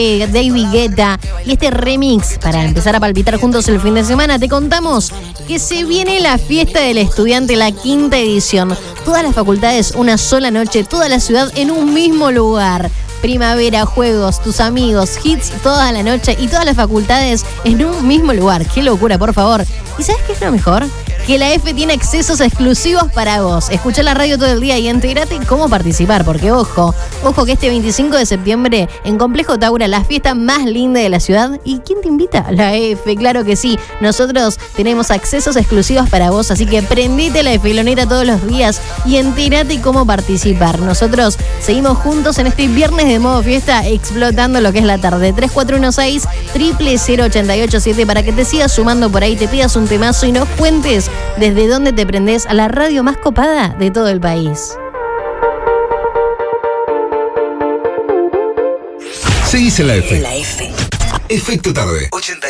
David Guetta y este remix para empezar a palpitar juntos el fin de semana. Te contamos que se viene la fiesta del estudiante, la 5ª edición. Todas las facultades, una sola noche, toda la ciudad en un mismo lugar. Primavera, juegos, tus amigos, hits toda la noche y todas las facultades en un mismo lugar. ¡Qué locura, por favor! ¿Y sabes qué es lo mejor? Que la F tiene accesos exclusivos para vos. Escuchá la radio todo el día y entérate cómo participar, porque ojo que este 25 de septiembre en Complejo Taura, la fiesta más linda de la ciudad. ¿Y quién te invita? La F, claro que sí. Nosotros tenemos accesos exclusivos para vos, así que prendite la F-loneta todos los días y entérate cómo participar. Nosotros seguimos juntos en este viernes de modo fiesta, explotando lo que es la tarde. 3416-000887 para que te sigas sumando por ahí, te pidas un temazo y nos cuentes desde dónde te prendés a la radio más copada de todo el país. Seguís en la F. Efecto tarde. 80.